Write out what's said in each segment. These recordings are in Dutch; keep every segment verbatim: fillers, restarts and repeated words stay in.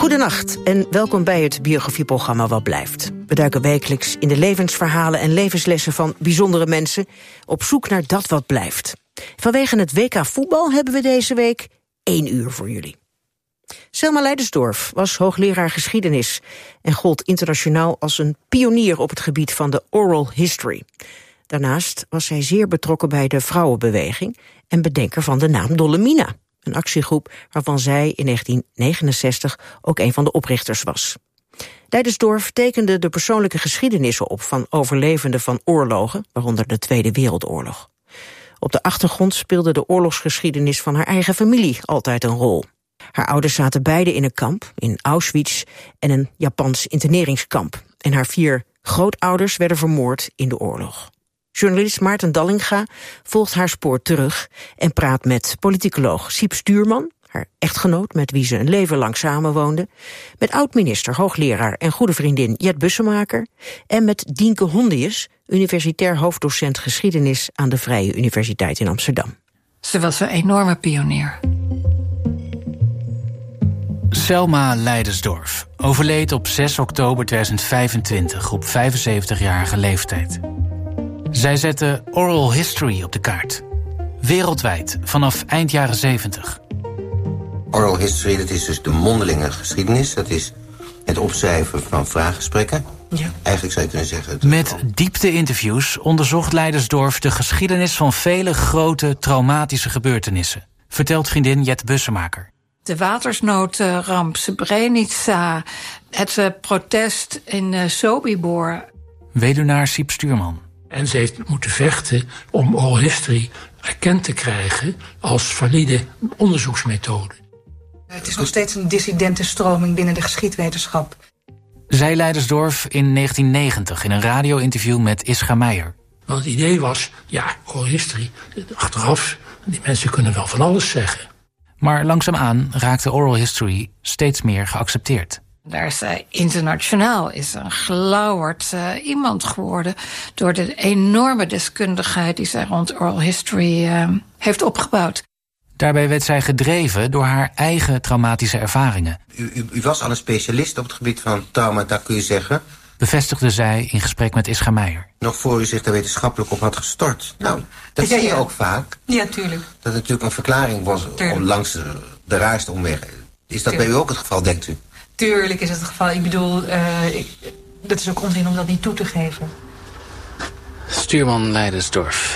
Goedenacht en welkom bij het biografieprogramma Wat Blijft. We duiken wekelijks in de levensverhalen en levenslessen van bijzondere mensen op zoek naar dat wat blijft. Vanwege het W K voetbal hebben we deze week één uur voor jullie. Selma Leidersdorf was hoogleraar geschiedenis en gold internationaal als een pionier op het gebied van de oral history. Daarnaast was zij zeer betrokken bij de vrouwenbeweging en bedenker van de naam Dollemina, een actiegroep waarvan zij in negentien negenenzestig ook een van de oprichters was. Leidersdorf tekende de persoonlijke geschiedenissen op van overlevenden van oorlogen, waaronder de Tweede Wereldoorlog. Op de achtergrond speelde de oorlogsgeschiedenis van haar eigen familie altijd een rol. Haar ouders zaten beide in een kamp, in Auschwitz, en een Japans interneringskamp. En haar vier grootouders werden vermoord in de oorlog. Journalist Maarten Dallinga volgt haar spoor terug en praat met politicoloog Siep Stuurman, haar echtgenoot met wie ze een leven lang samenwoonde, met oud-minister, hoogleraar en goede vriendin Jet Bussemaker en met Dienke Hondius, universitair hoofddocent geschiedenis aan de Vrije Universiteit in Amsterdam. Ze was een enorme pionier. Selma Leidersdorf overleed op zes oktober tweeduizend vijfentwintig op vijfenzeventigjarige leeftijd. Zij zette oral history op de kaart. Wereldwijd, vanaf eind jaren zeventig. Oral history, dat is dus de mondelinge geschiedenis. Dat is het opschrijven van vraaggesprekken. Ja. Eigenlijk zou je kunnen zeggen... Met diepte-interviews onderzocht Leidersdorf de geschiedenis van vele grote traumatische gebeurtenissen, vertelt vriendin Jet Bussemaker. De watersnoodramp, Srebrenica, het uh, protest in uh, Sobibor. Weduwnaar Siep Stuurman. En ze heeft moeten vechten om oral history erkend te krijgen als valide onderzoeksmethode. Het is nog steeds een dissidente stroming binnen de geschiedwetenschap. Zei Leidersdorf in negentien negentig in een radio-interview met Ischa Meijer. Want het idee was, ja, oral history, achteraf, die mensen kunnen wel van alles zeggen. Maar langzaamaan raakte oral history steeds meer geaccepteerd. Daar is uh, internationaal is een gelauwerd uh, iemand geworden door de enorme deskundigheid die zij rond oral history uh, heeft opgebouwd. Daarbij werd zij gedreven door haar eigen traumatische ervaringen. U, u, u was al een specialist op het gebied van trauma, dat kun je zeggen. Bevestigde zij in gesprek met Ischa Meijer. Nog voor u zich daar wetenschappelijk op had gestort. Nou, dat ja, zie je ja. ook vaak. Ja, tuurlijk. Dat het natuurlijk een verklaring was om langs de, de raarste omweg. Is dat tuurlijk. Bij u ook het geval, denkt u? Tuurlijk is het het geval. Ik bedoel, uh, ik, dat is ook onzin om dat niet toe te geven. Stuurman Leidersdorf.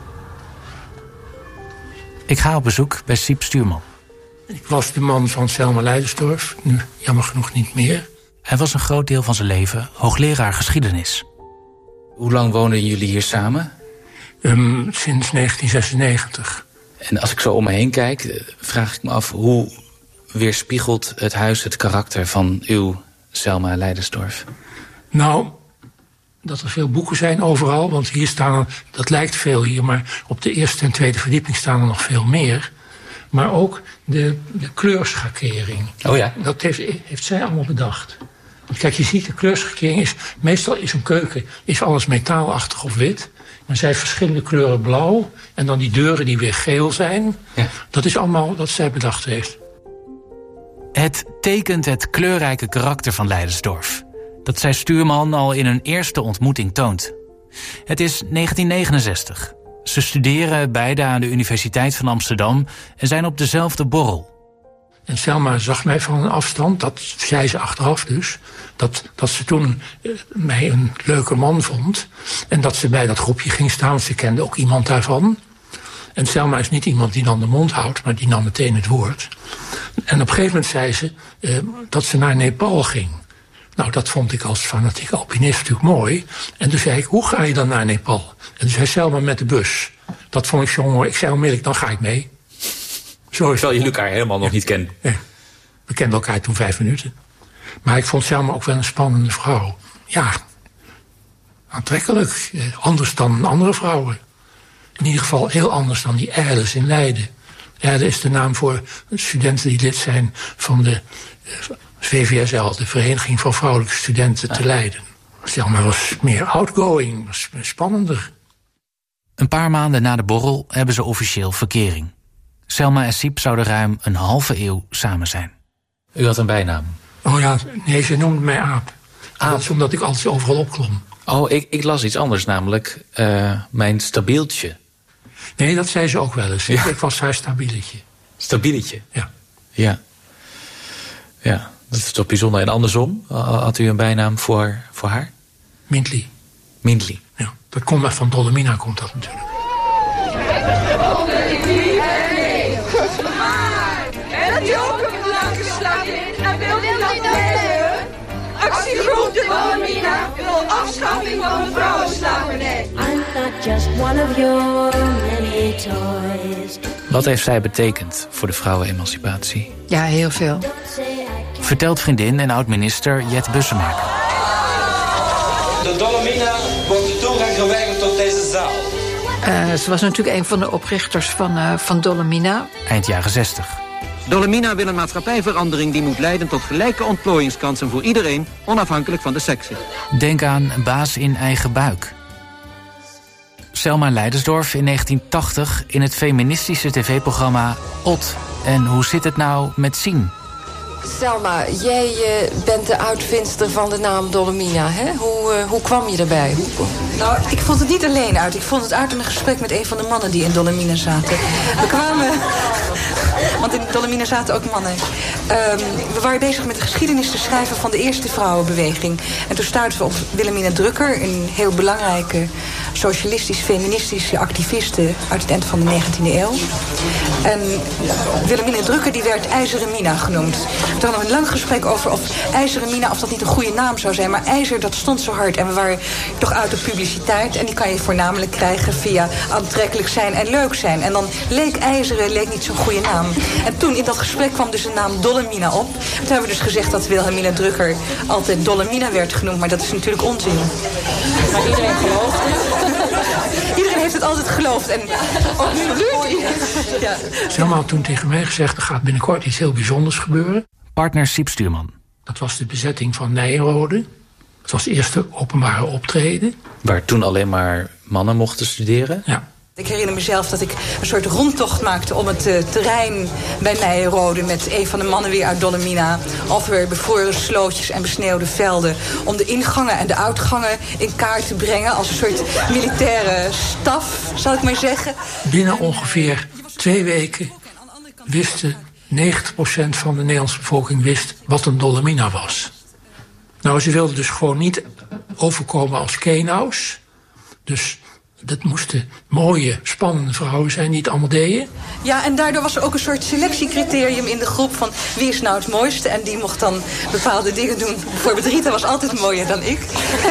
Ik ga op bezoek bij Siep Stuurman. Ik was de man van Selma Leidersdorf, nu jammer genoeg niet meer. Hij was een groot deel van zijn leven hoogleraar geschiedenis. Hoe lang woonden jullie hier samen? Um, sinds negentien zesennegentig. En als ik zo om me heen kijk, vraag ik me af, hoe weerspiegelt het huis het karakter van uw Selma Leidersdorf? Nou, dat er veel boeken zijn overal, want hier staan er, dat lijkt veel hier, maar op de eerste en tweede verdieping staan er nog veel meer. Maar ook de, de kleurschakering. Oh ja? Dat heeft, heeft zij allemaal bedacht. Want kijk, je ziet, de kleurschakering is, meestal is een keuken, is alles metaalachtig of wit. Maar zij heeft verschillende kleuren blauw en dan die deuren die weer geel zijn. Ja. Dat is allemaal wat zij bedacht heeft. Het tekent het kleurrijke karakter van Leidersdorf, dat zij Stuurman al in hun eerste ontmoeting toont. Het is negentien negenenzestig. Ze studeren beide aan de Universiteit van Amsterdam en zijn op dezelfde borrel. En Selma zag mij van een afstand, dat zei ze achteraf dus, dat, dat ze toen uh, mij een leuke man vond. En dat ze bij dat groepje ging staan, ze kende ook iemand daarvan. En Selma is niet iemand die dan de mond houdt, maar die nam meteen het woord. En op een gegeven moment zei ze uh, dat ze naar Nepal ging. Nou, dat vond ik als fanatieke alpinist natuurlijk mooi. En toen zei ik, hoe ga je dan naar Nepal? En toen zei Selma met de bus. Dat vond ik zo mooi. Ik zei onmiddellijk, dan ga ik mee. Zo is Terwijl jullie elkaar helemaal nog niet kennen. Ja, we kenden elkaar toen vijf minuten. Maar ik vond Selma ook wel een spannende vrouw. Ja, aantrekkelijk. Eh, anders dan andere vrouwen. In ieder geval heel anders dan die Erles in Leiden. Erde is de naam voor studenten die lid zijn van de V V S L, de Vereniging van Vrouwelijke Studenten te Leiden. Selma was meer outgoing, was spannender. Een paar maanden na de borrel hebben ze officieel verkering. Selma en Siep zouden ruim een halve eeuw samen zijn. U had een bijnaam. Oh ja, nee, ze noemde mij Aap. Aap. Dat is omdat ik altijd overal opklom. Oh, ik, ik las iets anders, namelijk uh, mijn stabieltje. Nee, dat zei ze ook wel eens. Ja. Ik was haar stabieletje. Stabieletje? Ja. Ja. Ja, dat is toch bijzonder. En andersom, had u een bijnaam voor, voor haar? Mindley. Mindley. Ja, dat komt maar van Dolomina, komt dat natuurlijk. En dat je ook een blanke slag in en wil je dat weten? Actie Grote Dolomina wil afschaffing van de vrouwenslavernij. I'm not just one of your many toys. Wat heeft zij betekend voor de vrouwenemancipatie? Ja, heel veel. Vertelt vriendin en oud-minister Jet Bussemaker. De Dolomina wordt de toegang geweigerd tot deze zaal. Uh, ze was natuurlijk een van de oprichters van, uh, van Dolomina. Eind jaren zestig. Dolomina wil een maatschappijverandering die moet leiden tot gelijke ontplooiingskansen voor iedereen, onafhankelijk van de sekse. Denk aan baas in eigen buik. Selma Leidersdorf in negentien tachtig in het feministische tv-programma Ot. En hoe zit het nou met Sien? Selma, jij uh, bent de uitvindster van de naam Dolomina, hè? Hoe, uh, hoe kwam je erbij? Nou, ik vond het niet alleen uit. Ik vond het uit in een gesprek met een van de mannen die in Dolomina zaten. We kwamen... Want in Dolomina zaten ook mannen. Um, we waren bezig met de geschiedenis te schrijven van de eerste vrouwenbeweging. En toen stuitten we op Wilhelmina Drucker, een heel belangrijke socialistisch-feministische activiste uit het eind van de negentiende eeuw. En Wilhelmina Drucker die werd IJzeren Mina genoemd. Toen hadden we een lang gesprek over of IJzeren Mina, of dat niet een goede naam zou zijn. Maar ijzer, dat stond zo hard. En we waren toch uit op publiciteit. En die kan je voornamelijk krijgen via aantrekkelijk zijn en leuk zijn. En dan leek IJzeren leek niet zo'n goede naam. En toen in dat gesprek kwam dus de naam Dolomina op. Toen hebben we dus gezegd dat Wilhelmina Drucker altijd Dolomina werd genoemd. Maar dat is natuurlijk onzin. Maar iedereen gelooft het. Iedereen heeft het altijd geloofd. En ook nu doet ja. Selma had toen tegen mij gezegd, er gaat binnenkort iets heel bijzonders gebeuren. Partner Siep Stuurman. Dat was de bezetting van Nijrode. Dat was het eerste openbare optreden. Waar toen alleen maar mannen mochten studeren? Ja. Ik herinner mezelf dat ik een soort rondtocht maakte om het uh, terrein bij Nijrode met een van de mannen weer uit Dolomina. Of weer bevroren slootjes en besneeuwde velden. Om de ingangen en de uitgangen in kaart te brengen als een soort militaire staf, zal ik maar zeggen. Binnen ongeveer twee weken wisten negentig procent van de Nederlandse bevolking wist wat een Dolomina was. Nou, ze wilden dus gewoon niet overkomen als Kenaus. Dus dat moesten mooie, spannende vrouwen zijn die het allemaal deden. Ja, en daardoor was er ook een soort selectiecriterium in de groep van wie is nou het mooiste. En die mocht dan bepaalde dingen doen. Bijvoorbeeld Rita was altijd mooier dan ik.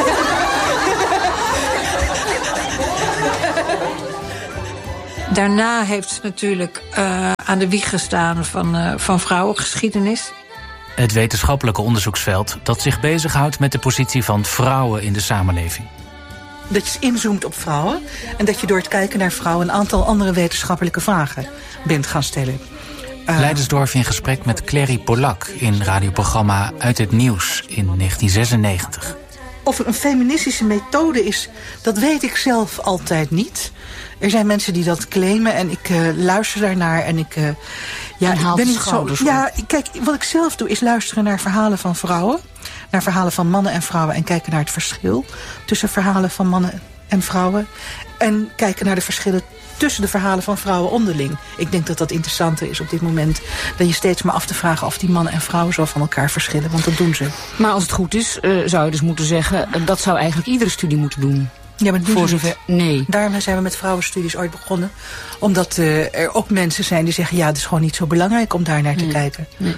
Daarna heeft ze natuurlijk uh, aan de wieg gestaan van, uh, van vrouwengeschiedenis. Het wetenschappelijke onderzoeksveld dat zich bezighoudt met de positie van vrouwen in de samenleving. Dat je inzoomt op vrouwen en dat je door het kijken naar vrouwen een aantal andere wetenschappelijke vragen bent gaan stellen. Uh, Leidersdorf in gesprek met Clary Polak in radioprogramma Uit het Nieuws in negentien zesennegentig. Of er een feministische methode is, dat weet ik zelf altijd niet. Er zijn mensen die dat claimen en ik uh, luister daarnaar en ik... Uh, ja, ik ben niet zo. Ja, kijk, wat ik zelf doe is luisteren naar verhalen van vrouwen. Naar verhalen van mannen en vrouwen en kijken naar het verschil tussen verhalen van mannen en vrouwen. En kijken naar de verschillen tussen de verhalen van vrouwen onderling. Ik denk dat dat interessanter is op dit moment dan je steeds maar af te vragen of die mannen en vrouwen zo van elkaar verschillen, want dat doen ze. Maar als het goed is, uh, zou je dus moeten zeggen, uh, dat zou eigenlijk iedere studie moeten doen. Ja, maar voor zover. Nee. Daarom zijn we met vrouwenstudies ooit begonnen. Omdat uh, er ook mensen zijn die zeggen, ja, het is gewoon niet zo belangrijk om daar naar te nee. kijken. Nee.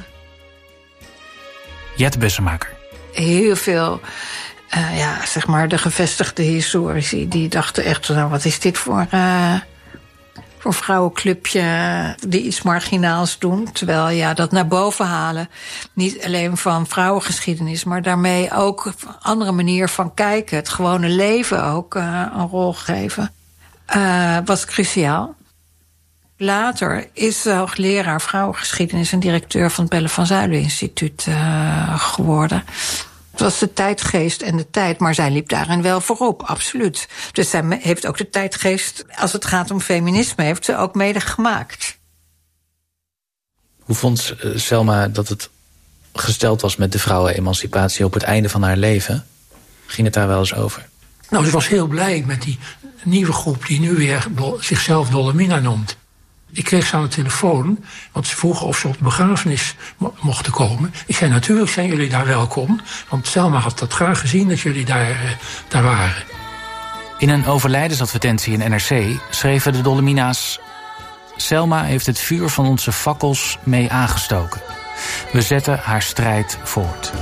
Jet Bussemaker. Heel veel, uh, ja, zeg maar, de gevestigde historici die dachten echt, nou, wat is dit voor, uh, voor vrouwenclubje die iets marginaals doen. Terwijl, ja, dat naar boven halen, niet alleen van vrouwengeschiedenis, maar daarmee ook een andere manier van kijken, het gewone leven ook uh, een rol geven, uh, was cruciaal. Later is ze hoogleraar vrouwengeschiedenis en directeur van het Belle van Zuilen Instituut uh, geworden. Het was de tijdgeest en de tijd, maar zij liep daarin wel voorop, absoluut. Dus zij heeft ook de tijdgeest, als het gaat om feminisme, heeft ze ook mede gemaakt. Hoe vond Selma dat het gesteld was met de vrouwenemancipatie op het einde van haar leven. Ging het daar wel eens over? Nou, ze was heel blij met die nieuwe groep die nu weer zichzelf Dolomina noemt. Ik kreeg ze aan de telefoon, want ze vroegen of ze op de begrafenis mo- mochten komen. Ik zei, natuurlijk zijn jullie daar welkom, want Selma had dat graag gezien dat jullie daar, uh, daar waren. In een overlijdensadvertentie in N R C schreven de Dolomina's: Selma heeft het vuur van onze fakkels mee aangestoken. We zetten haar strijd voort.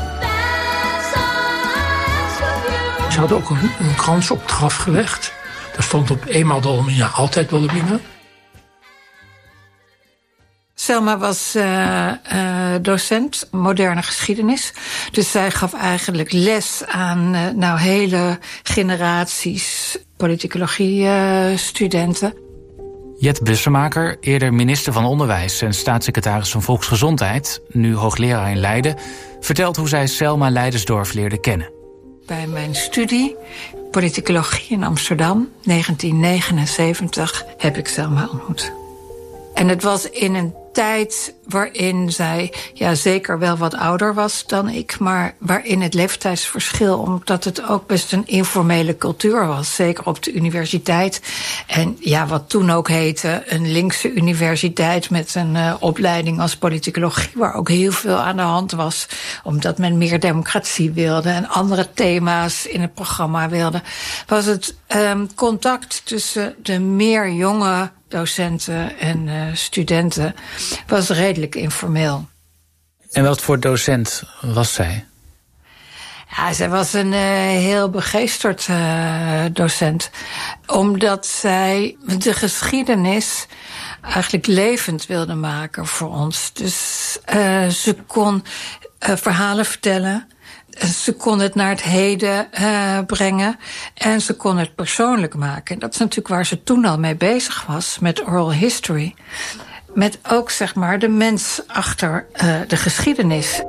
Ze hadden ook een, een krans op het graf gelegd. Daar stond op eenmaal Dolomina, altijd Dolomina. Selma was uh, uh, docent moderne geschiedenis. Dus zij gaf eigenlijk les aan uh, nou, hele generaties politicologie-studenten. Uh, Jet Bussemaker, eerder minister van Onderwijs en staatssecretaris van Volksgezondheid, nu hoogleraar in Leiden, vertelt hoe zij Selma Leidersdorf leerde kennen. Bij mijn studie politicologie in Amsterdam, negentien negenenzeventig, heb ik Selma ontmoet. En het was in een tijd waarin zij ja, zeker wel wat ouder was dan ik, maar waarin het leeftijdsverschil, omdat het ook best een informele cultuur was, zeker op de universiteit. En ja, wat toen ook heette een linkse universiteit met een uh, opleiding als politicologie, waar ook heel veel aan de hand was, omdat men meer democratie wilde en andere thema's in het programma wilde, was het um, contact tussen de meer jonge docenten en uh, studenten was redelijk informeel. En wat voor docent was zij? Ja, zij was een uh, heel begeesterd uh, docent. Omdat zij de geschiedenis eigenlijk levend wilde maken voor ons. Dus uh, ze kon uh, verhalen vertellen. Ze kon het naar het heden uh, brengen en ze kon het persoonlijk maken. En dat is natuurlijk waar ze toen al mee bezig was, met oral history. Met ook, zeg maar, de mens achter uh, de geschiedenis.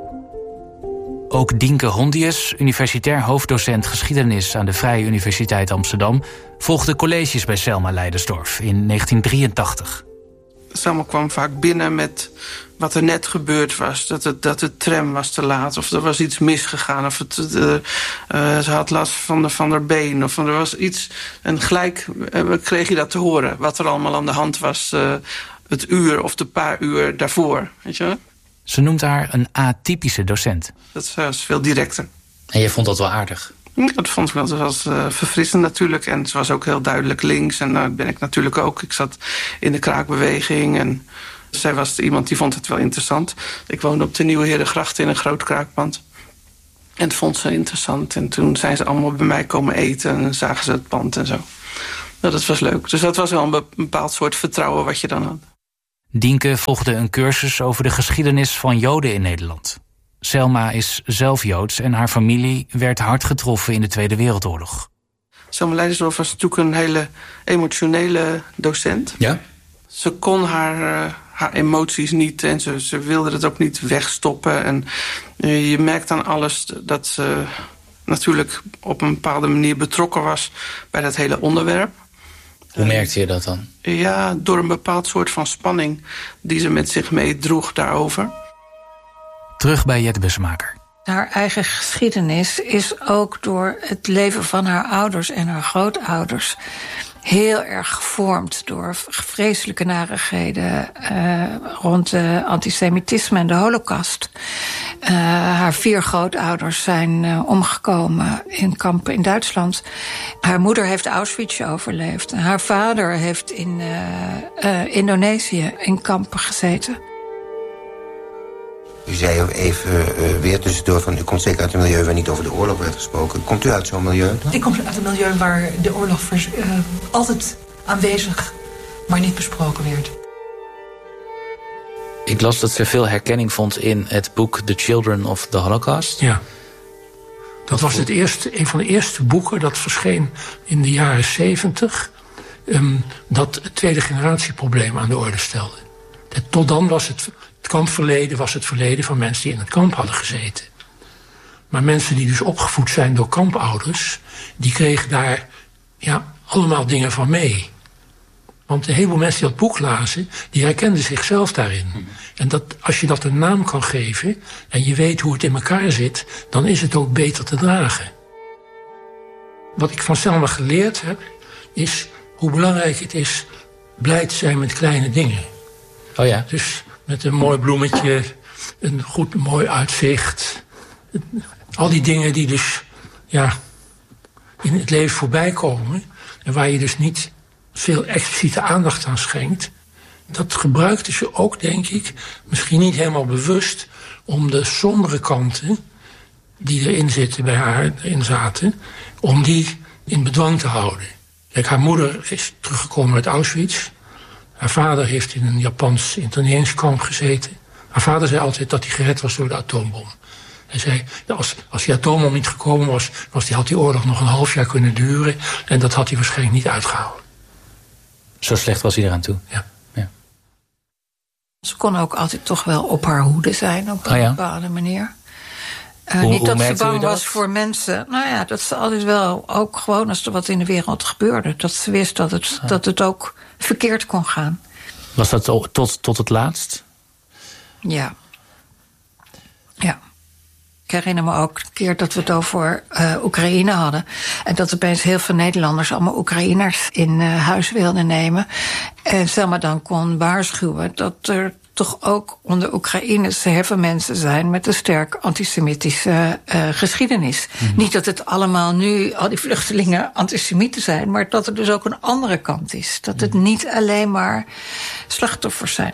Ook Dienke Hondius, universitair hoofddocent geschiedenis aan de Vrije Universiteit Amsterdam, volgde colleges bij Selma Leidersdorf in negentien drieëntachtig. Selma kwam vaak binnen met wat er net gebeurd was. Dat, het, dat de tram was te laat, of er was iets misgegaan, of het, uh, uh, ze had last van, de, van haar been, of er was iets. En gelijk uh, kreeg je dat te horen, wat er allemaal aan de hand was, uh, het uur of de paar uur daarvoor. Weet je wel? Ze noemt haar een atypische docent. Dat was veel directer. En je vond dat wel aardig? Dat vond ik wel. Dat was uh, verfrissend natuurlijk. En ze was ook heel duidelijk links. En dat uh, ben ik natuurlijk ook. Ik zat in de kraakbeweging. En zij was iemand die vond het wel interessant. Ik woonde op de Nieuwe Herengracht in een groot kraakpand. En dat vond ze interessant. En toen zijn ze allemaal bij mij komen eten. En zagen ze het pand en zo. Nou, dat was leuk. Dus dat was wel een bepaald soort vertrouwen wat je dan had. Dienke volgde een cursus over de geschiedenis van Joden in Nederland. Selma is zelf Joods en haar familie werd hard getroffen in de Tweede Wereldoorlog. Selma Leidersdorf was natuurlijk een hele emotionele docent. Ja? Ze kon haar, uh, haar emoties niet en ze, ze wilde het ook niet wegstoppen. En uh, je merkt aan alles dat ze natuurlijk op een bepaalde manier betrokken was bij dat hele onderwerp. Hoe merkte je dat dan? Ja, door een bepaald soort van spanning die ze met zich meedroeg daarover. Terug bij Jet Bussemaker. Haar eigen geschiedenis is ook door het leven van haar ouders en haar grootouders heel erg gevormd door vreselijke narigheden uh, rond uh, antisemitisme en de Holocaust. Uh, haar vier grootouders zijn uh, omgekomen in kampen in Duitsland. Haar moeder heeft Auschwitz overleefd. Haar vader heeft in uh, uh, Indonesië in kampen gezeten. U zei ook even uh, weer tussendoor van u komt zeker uit een milieu waar niet over de oorlog werd gesproken. Komt u uit zo'n milieu dan? Ik kom uit een milieu waar de oorlog vers, uh, altijd aanwezig, maar niet besproken werd. Ik las dat ze veel herkenning vond in het boek The Children of the Holocaust. Ja. Dat was het eerste, een van de eerste boeken dat verscheen in de jaren zeventig. Um, dat het tweede generatieprobleem aan de orde stelde. Tot dan was het, het kampverleden was het verleden van mensen die in het kamp hadden gezeten. Maar mensen die dus opgevoed zijn door kampouders, die kregen daar ja, allemaal dingen van mee. Want een heleboel mensen die dat boek lazen, die herkenden zichzelf daarin. En dat, als je dat een naam kan geven en je weet hoe het in elkaar zit, dan is het ook beter te dragen. Wat ik van Selma geleerd heb, is hoe belangrijk het is blij te zijn met kleine dingen. Oh ja? Dus met een mooi bloemetje, een goed mooi uitzicht. Al die dingen die dus ja, in het leven voorbij komen en waar je dus niet veel expliciete aandacht aan schenkt. Dat gebruikte ze ook, denk ik, misschien niet helemaal bewust, om de sombere kanten die erin zitten bij haar, erin zaten, om die in bedwang te houden. Kijk, haar moeder is teruggekomen uit Auschwitz. Haar vader heeft in een Japans interneringskamp gezeten. Haar vader zei altijd dat hij gered was door de atoombom. Hij zei, als, als die atoombom niet gekomen was, was die, had die oorlog nog een half jaar kunnen duren. En dat had hij waarschijnlijk niet uitgehouden. Zo slecht was hij eraan toe? Ja. ja. Ze kon ook altijd toch wel op haar hoede zijn, op een oh ja? bepaalde manier. Uh, hoe, niet hoe dat ze bang dat? was voor mensen. Nou ja, dat ze altijd wel, ook gewoon als er wat in de wereld gebeurde, dat ze wist dat het, ah. dat het ook verkeerd kon gaan. Was dat tot, tot het laatst? Ja. Ja. Ik herinner me ook een keer dat we het over uh, Oekraïne hadden. En dat opeens heel veel Nederlanders allemaal Oekraïners in uh, huis wilden nemen. En Selma dan kon waarschuwen dat er toch ook onder Oekraïners heel veel mensen zijn met een sterk antisemitische uh, geschiedenis. Mm-hmm. Niet dat het allemaal nu, al die vluchtelingen, antisemieten zijn, maar dat er dus ook een andere kant is. Dat het niet alleen maar slachtoffers zijn.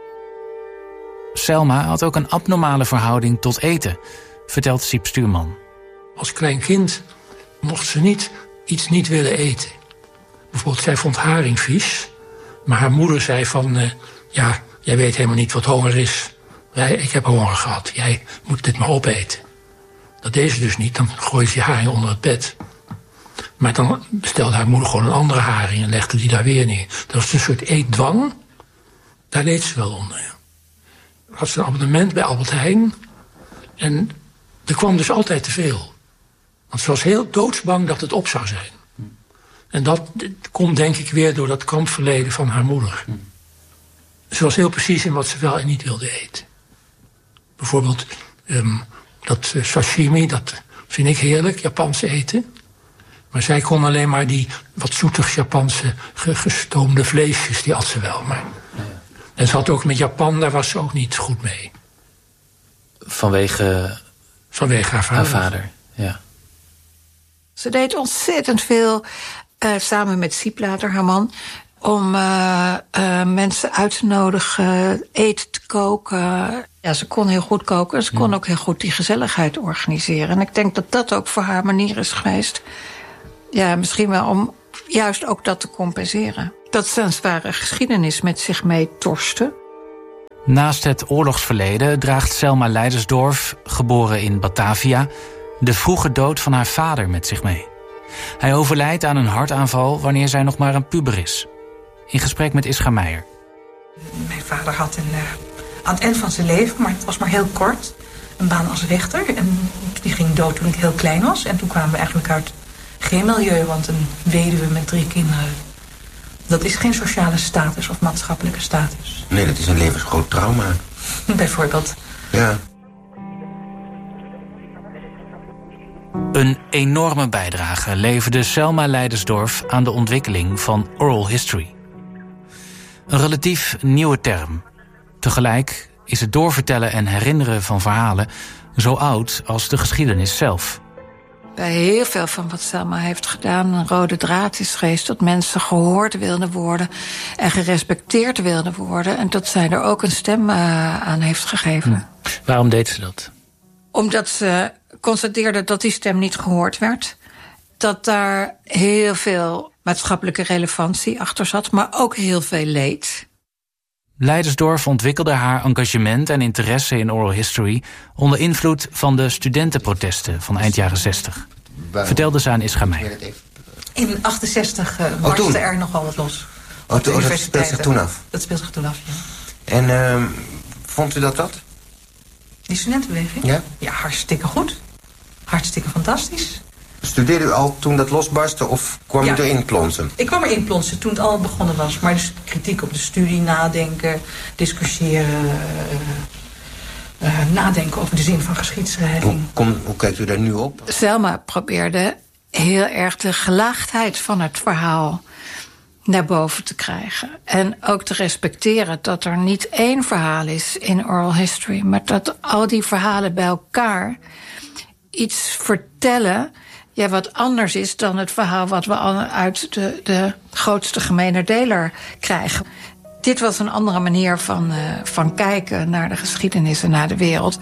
Selma had ook een abnormale verhouding tot eten, vertelt Siep Stuurman. Als klein kind mocht ze niet iets niet willen eten. Bijvoorbeeld, zij vond haring vies. Maar haar moeder zei van, uh, ja, jij weet helemaal niet wat honger is. Ja, ik heb honger gehad, jij moet dit maar opeten. Dat deed ze dus niet, dan gooide ze die haring onder het bed. Maar dan bestelde haar moeder gewoon een andere haring en legde die daar weer neer. Dat was een soort eetdwang. Daar leed ze wel onder. Ja. Had ze een abonnement bij Albert Heijn. En er kwam dus altijd te veel. Want ze was heel doodsbang dat het op zou zijn. En dat komt denk ik weer door dat kampverleden van haar moeder. Ze was heel precies in wat ze wel en niet wilde eten. Bijvoorbeeld um, dat uh, sashimi, dat vind ik heerlijk, Japans eten. Maar zij kon alleen maar die wat zoetig Japanse gestoomde vleesjes, die had ze wel. Maar... En ze had ook met Japan, daar was ze ook niet goed mee. Vanwege... Vanwege haar vader. Haar vader, ja. Ze deed ontzettend veel, uh, samen met Siep later, haar man, om uh, uh, mensen uit te nodigen, eten te koken. Ja, ze kon heel goed koken. Ze kon ook heel goed die gezelligheid organiseren. En ik denk dat dat ook voor haar manier is geweest. Ja, misschien wel om juist ook dat te compenseren. Dat ze een zware geschiedenis met zich mee torste. Naast het oorlogsverleden draagt Selma Leidersdorf, geboren in Batavia, de vroege dood van haar vader met zich mee. Hij overlijdt aan een hartaanval wanneer zij nog maar een puber is. In gesprek met Ischa Meijer. Mijn vader had een, uh, aan het eind van zijn leven, maar het was maar heel kort, een baan als rechter. En die ging dood toen ik heel klein was. En toen kwamen we eigenlijk uit geen milieu, want een weduwe met drie kinderen, dat is geen sociale status of maatschappelijke status. Nee, dat is een levensgroot trauma. Bijvoorbeeld. Ja. Een enorme bijdrage leverde Selma Leidersdorf aan de ontwikkeling van oral history. Een relatief nieuwe term. Tegelijk is het doorvertellen en herinneren van verhalen zo oud als de geschiedenis zelf. Bij heel veel van wat Selma heeft gedaan een rode draad is geweest dat mensen gehoord wilden worden en gerespecteerd wilden worden. En dat zij er ook een stem uh, aan heeft gegeven. Hm. Waarom deed ze dat? Omdat ze constateerde dat die stem niet gehoord werd. Dat daar heel veel maatschappelijke relevantie achter zat, maar ook heel veel leed. Leidersdorf ontwikkelde haar engagement en interesse in oral history onder invloed van de studentenprotesten van eind jaren zestig. Vertelde ze aan Ischa Meijer. In achtenzestig uh, barstte oh, er nogal wat los. Oh, to, oh, dat speelt zich toen af? Dat speelt zich toen af, ja. En uh, vond u dat dat? Die studentenbeweging? Ja. Ja, hartstikke goed. Hartstikke fantastisch. Dus Studeerde u al toen dat losbarstte of kwam Ja. u erin plonsen? Ik kwam erin plonsen toen het al begonnen was. Maar dus kritiek op de studie, nadenken, discussiëren... Uh, uh, nadenken over de zin van geschiedschrijving. Hoe, kom, hoe kijkt u daar nu op? Selma probeerde heel erg de gelaagdheid van het verhaal naar boven te krijgen. En ook te respecteren dat er niet één verhaal is in oral history, maar dat al die verhalen bij elkaar iets vertellen, ja, wat anders is dan het verhaal wat we al uit de, de grootste gemene deler krijgen. Dit was een andere manier van, uh, van kijken naar de geschiedenis en naar de wereld.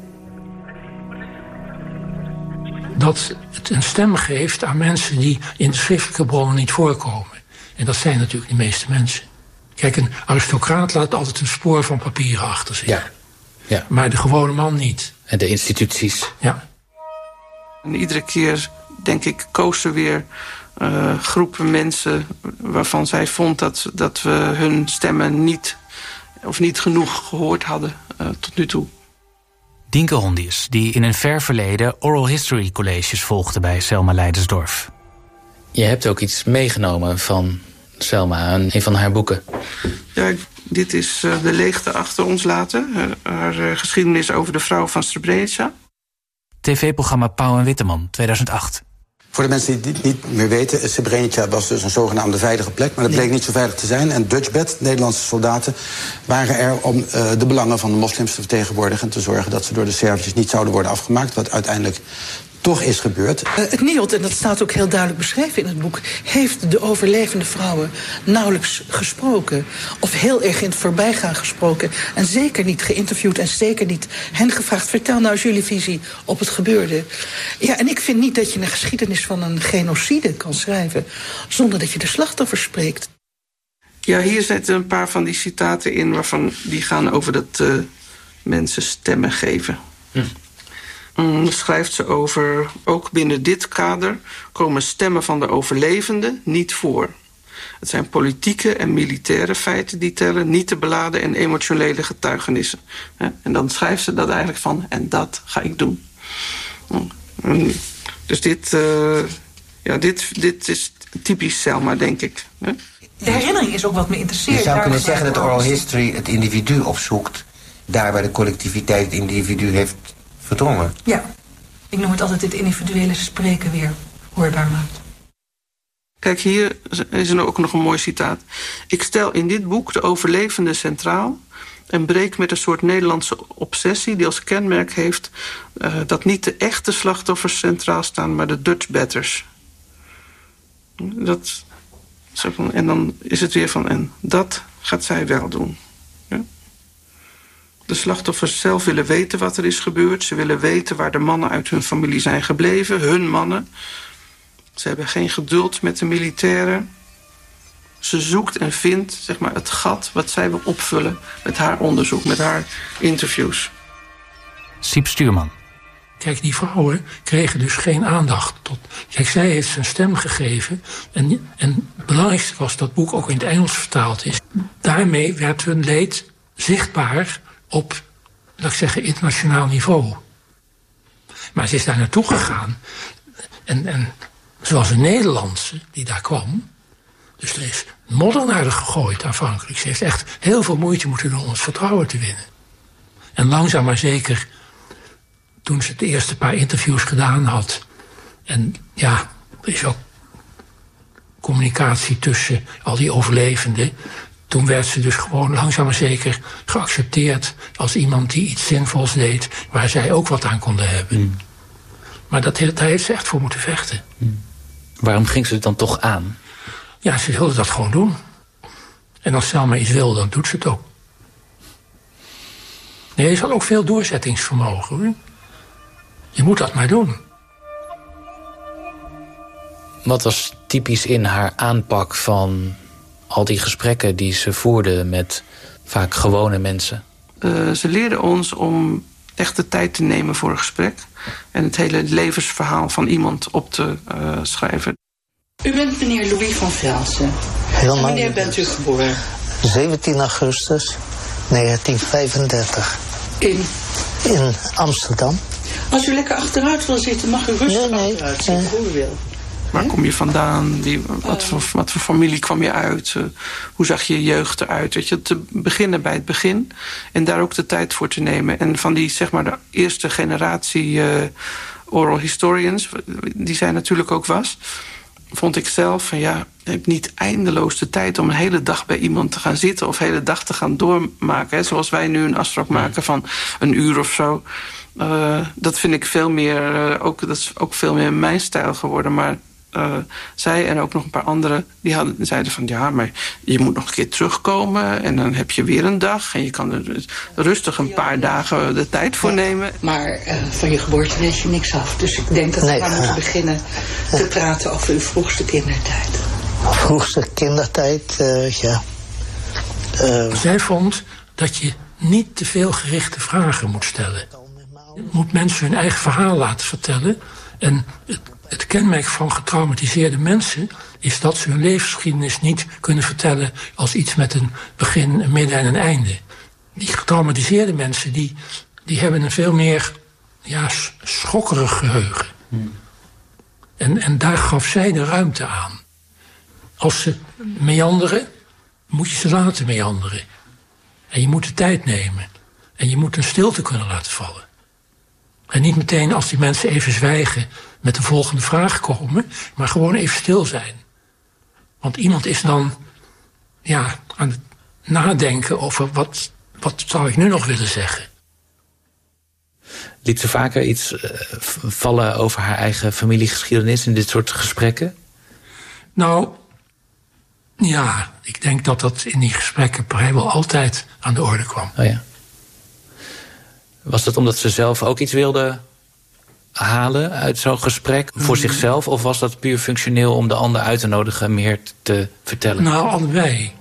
Dat het een stem geeft aan mensen die in de schriftelijke bronnen niet voorkomen. En dat zijn natuurlijk de meeste mensen. Kijk, een aristocraat laat altijd een spoor van papieren achter zich. Ja. Ja. Maar de gewone man niet. En de instituties. Ja. En iedere keer, denk ik, koos ze weer uh, groepen mensen waarvan zij vond dat, dat we hun stemmen niet, of niet genoeg gehoord hadden uh, tot nu toe. Dienke Hondius, die in een ver verleden oral history colleges volgde bij Selma Leidersdorf. Je hebt ook iets meegenomen van Selma, een van haar boeken. Ja, dit is uh, De leegte achter ons laten. Uh, haar uh, geschiedenis over de vrouw van Srebrenica. T V-programma Pauw en Witteman, tweeduizend acht. Voor de mensen die het niet meer weten, Srebrenica was dus een zogenaamde veilige plek, maar dat bleek niet zo veilig te zijn. En Dutchbat, Nederlandse soldaten, waren er om uh, de belangen van de moslims te vertegenwoordigen en te zorgen dat ze door de Serviërs niet zouden worden afgemaakt, wat uiteindelijk toch is gebeurd. Uh, het N I O D, en dat staat ook heel duidelijk beschreven in het boek, heeft de overlevende vrouwen nauwelijks gesproken. Of heel erg in het voorbijgaan gesproken. En zeker niet geïnterviewd en zeker niet hen gevraagd, vertel nou eens jullie visie op het gebeurde. Ja, en ik vind niet dat je een geschiedenis van een genocide kan schrijven zonder dat je de slachtoffers spreekt. Ja, hier zitten een paar van die citaten in waarvan die gaan over dat uh, mensen stemmen geven. Hm. Mm, schrijft ze over, ook binnen dit kader komen stemmen van de overlevenden niet voor. Het zijn politieke en militaire feiten die tellen, niet te beladen en emotionele getuigenissen. En dan schrijft ze dat eigenlijk van, en dat ga ik doen. Dus dit, uh, ja, dit, dit is typisch Selma, denk ik. De herinnering is ook wat me interesseert. Je zou kunnen zeggen dat oral history het individu opzoekt, daar waar de collectiviteit het individu heeft verdrongen. Ja, ik noem het altijd het individuele spreken weer hoorbaar maakt. Kijk, hier is er ook nog een mooi citaat. Ik stel in dit boek de overlevende centraal en breek met een soort Nederlandse obsessie die als kenmerk heeft uh, dat niet de echte slachtoffers centraal staan, maar de Dutchbatters. Dat, en dan is het weer van, en dat gaat zij wel doen. Ja? De slachtoffers zelf willen weten wat er is gebeurd. Ze willen weten waar de mannen uit hun familie zijn gebleven. Hun mannen. Ze hebben geen geduld met de militairen. Ze zoekt en vindt, zeg maar, het gat wat zij wil opvullen met haar onderzoek, met haar interviews. Siep Stuurman. Kijk, die vrouwen kregen dus geen aandacht. Tot, kijk, zij heeft zijn stem gegeven. En, en het belangrijkste was dat het boek ook in het Engels vertaald is. Daarmee werd hun leed zichtbaar op, laat ik zeggen, internationaal niveau. Maar ze is daar naartoe gegaan. En, en zoals een Nederlandse die daar kwam. Dus er is modder naar haar gegooid aanvankelijk. Ze heeft echt heel veel moeite moeten doen om het vertrouwen te winnen. En langzaam maar zeker, toen ze de eerste paar interviews gedaan had. En ja, er is ook communicatie tussen al die overlevenden. Toen werd ze dus gewoon langzaam maar zeker geaccepteerd als iemand die iets zinvols deed, waar zij ook wat aan konden hebben. Mm. Maar dat, daar heeft ze echt voor moeten vechten. Mm. Waarom ging ze het dan toch aan? Ja, ze wilde dat gewoon doen. En als Selma iets wil, dan doet ze het ook. Nee, ze had ook veel doorzettingsvermogen, hoor. Je moet dat maar doen. Wat was typisch in haar aanpak van al die gesprekken die ze voerde met vaak gewone mensen? Uh, ze leerde ons om echt de tijd te nemen voor een gesprek. En het hele levensverhaal van iemand op te uh, schrijven. U bent meneer Louis van Velsen. Helemaal. Wanneer bent u geboren? zeventien augustus negentien vijfendertig. In? In Amsterdam. Als u lekker achteruit wil zitten, mag u rustig nee, nee. achteruit zitten, hoe u wil. Waar kom je vandaan? Die, wat, voor, wat voor familie kwam je uit? Uh, hoe zag je jeugd eruit? Weet je, te beginnen bij het begin. En daar ook de tijd voor te nemen. En van die, zeg maar, de eerste generatie uh, oral historians, die zij natuurlijk ook was, vond ik zelf van ja, je hebt niet eindeloos de tijd om een hele dag bij iemand te gaan zitten of een hele dag te gaan doormaken. Hè, zoals wij nu een afspraak maken van een uur of zo. Uh, dat vind ik veel meer, uh, ook, dat is ook veel meer mijn stijl geworden. Maar uh, zij en ook nog een paar anderen, die hadden, zeiden van ja, maar je moet nog een keer terugkomen en dan heb je weer een dag en je kan er rustig een paar dagen de tijd voor nemen. Maar uh, van je geboorte weet je niks af. Dus ik denk dat we nee, gaan moeten beginnen te praten over uw vroegste kindertijd. Vroegste kindertijd, uh, ja. Uh... Zij vond dat je niet te veel gerichte vragen moet stellen. Je moet mensen hun eigen verhaal laten vertellen. En het, het kenmerk van getraumatiseerde mensen is dat ze hun levensgeschiedenis niet kunnen vertellen als iets met een begin, een midden en een einde. Die getraumatiseerde mensen die, die hebben een veel meer ja, schokkerig geheugen. Hmm. En, en daar gaf zij de ruimte aan. Als ze meanderen, moet je ze laten meanderen. En je moet de tijd nemen. En je moet een stilte kunnen laten vallen. En niet meteen als die mensen even zwijgen met de volgende vraag komen, maar gewoon even stil zijn. Want iemand is dan ja, aan het nadenken over wat, wat zou ik nu nog willen zeggen. Liet ze vaker iets uh, vallen over haar eigen familiegeschiedenis in dit soort gesprekken? Nou, ja, ik denk dat dat in die gesprekken vrijwel altijd aan de orde kwam. Oh ja. Was dat omdat ze zelf ook iets wilde halen uit zo'n gesprek voor mm. zichzelf? Of was dat puur functioneel om de ander uit te nodigen meer te vertellen? Nou, allebei.